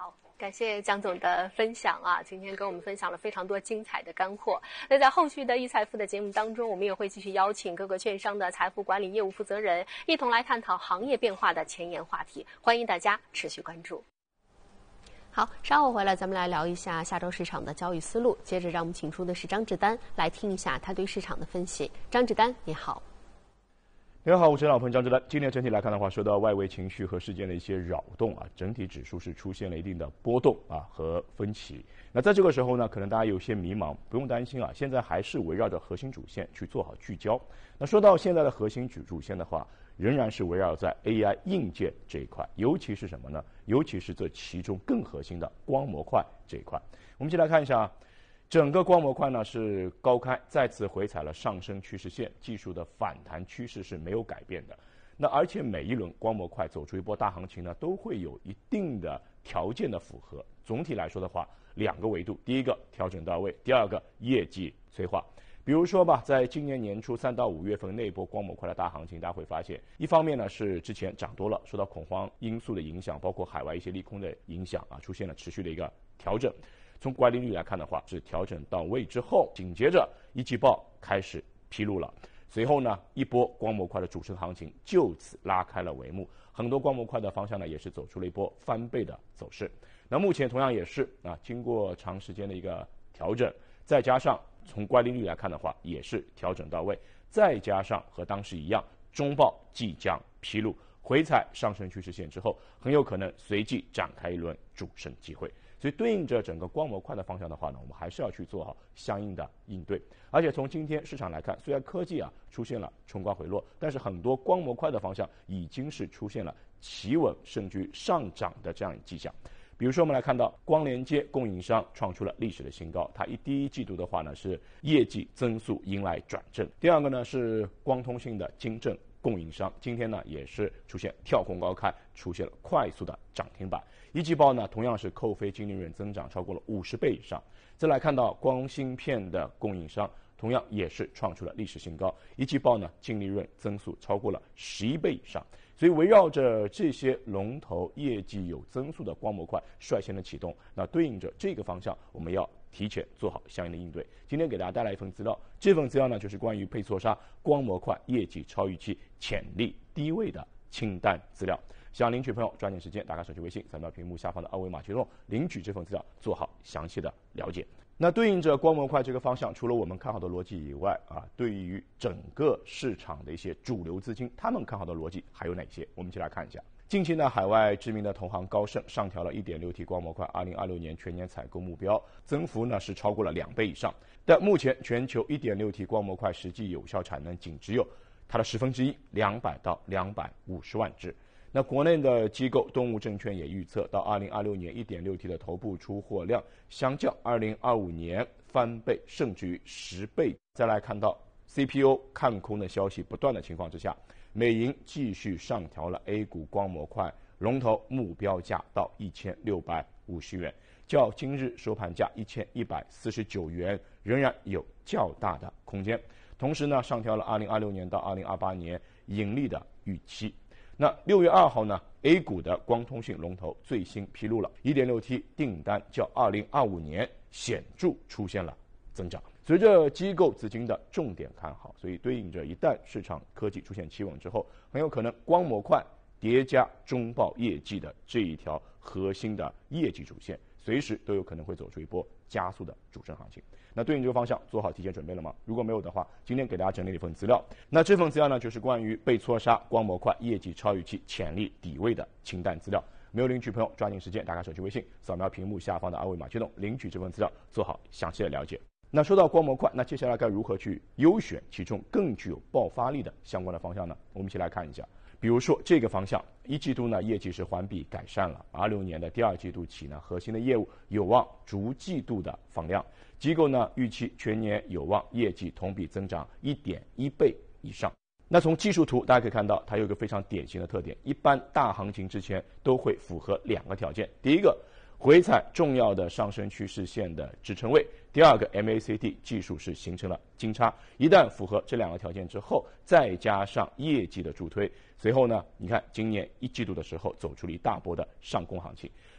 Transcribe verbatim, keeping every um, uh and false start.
好，感谢江总的分享啊！今天跟我们分享了非常多精彩的干货。那在后续的易财富的节目当中，我们也会继续邀请各个券商的财富管理业务负责人，一同来探讨行业变化的前沿话题。欢迎大家持续关注。好，稍后回来咱们来聊一下下周市场的交易思路。接着让我们请出的是张志丹来听一下他对市场的分析。张志丹，你好。 你好，我是老朋友张志丹。今年整体来看的话，受到外围情绪和事件的一些扰动啊，整体指数是出现了一定的波动啊和分歧。那在这个时候呢，可能大家有些迷茫，不用担心啊，现在还是围绕着核心主线去做好聚焦。那说到现在的核心主主线的话，仍然是围绕在 A I 硬件这一块，尤其是什么呢？尤其是这其中更核心的光模块这一块。我们一起来看一下啊。整个光模块呢是高开，再次回踩了上升趋势线，技术的反弹趋势是没有改变的。那而且每一轮光模块走出一波大行情呢，都会有一定的条件的符合。总体来说的话，两个维度，第一个调整到位，第二个业绩催化。比如说吧，在今年年初三到五月份那一波光模块的大行情，大家会发现，一方面呢是之前涨多了，受到恐慌因素的影响，包括海外一些利空的影响啊，出现了持续的一个调整。从乖离率来看的话，是调整到位之后，紧接着一季报开始披露了，随后呢，一波光模块的主升行情就此拉开了帷幕，很多光模块的方向呢也是走出了一波翻倍的走势。那目前同样也是啊，经过长时间的一个调整，再加上从乖离率来看的话，也是调整到位，再加上和当时一样，中报即将披露，回踩上升趋势线之后，很有可能随即展开一轮主升机会。所以对应着整个光模块的方向的话呢，我们还是要去做好相应的应对。而且从今天市场来看，虽然科技啊出现了冲高回落，但是很多光模块的方向已经是出现了企稳甚至上涨的这样迹象。比如说我们来看到光连接供应商创出了历史的新高，它一第一季度的话呢是业绩增速迎来转正。第二个呢是光通信的金正供应商，今天呢也是出现跳空高开，出现了快速的涨停板。一季报呢同样是扣非净利润增长超过了五十倍以上。再来看到光芯片的供应商，同样也是创出了历史新高，一季报呢净利润增速超过了十一倍以上。所以围绕着这些龙头业绩有增速的光模块率先的启动，那对应着这个方向，我们要提前做好相应的应对。今天给大家带来一份资料，这份资料呢就是关于配错杀光模块业绩超预期潜力低位的清单资料。想领取朋友抓紧时间打开手机微信，扫描屏幕下方的二维码，启动领取这份资料，做好详细的了解。那对应着光模块这个方向，除了我们看好的逻辑以外啊，对于整个市场的一些主流资金，他们看好的逻辑还有哪些？我们一起来看一下。近期呢，海外知名的同行高盛上调了 一点六 T 光模块二零二六年全年采购目标，增幅呢是超过了两倍以上。但目前全球 一点六 T 光模块实际有效产能仅只有它的十分之一，两百到两百五十万只。那国内的机构东吴证券也预测，到二零二六年 一点六 T 的头部出货量相较二零二五年翻倍，甚至于十倍。再来看到 C P O 看空的消息不断的情况之下，美银继续上调了 A 股光模块龙头目标价到一千六百五十元，较今日收盘价一千一百四十九元仍然有较大的空间。同时呢，上调了二零二六年到二零二八年盈利的预期。那六月二号呢 ，A 股的光通信龙头最新披露了 一点六 T 订单较二零二五年显著出现了增长。随着机构资金的重点看好，所以对应着一旦市场科技出现企稳之后，很有可能光模块叠加中报业绩的这一条核心的业绩主线，随时都有可能会走出一波加速的主升行情。那对应这个方向做好提前准备了吗？如果没有的话，今天给大家整理了一份资料。那这份资料呢，就是关于被错杀光模块业绩超预期潜力底位的清单资料。没有领取朋友抓紧时间打开手机微信，扫描屏幕下方的二维码，启动领取这份资料，做好详细的了解。那说到光模块，那接下来该如何去优选其中更具有爆发力的相关的方向呢？我们一起来看一下。比如说这个方向，一季度呢业绩是环比改善了，二六年的第二季度起呢，核心的业务有望逐季度的放量。机构呢预期全年有望业绩同比增长 一点一倍以上。那从技术图大家可以看到，它有一个非常典型的特点，一般大行情之前都会符合两个条件，第一个回踩重要的上升趋势线的支撑位，第二个 M A C D 技术是形成了金叉，一旦符合这两个条件之后，再加上业绩的助推，随后呢，你看今年一季度的时候走出了一大波的上攻行情。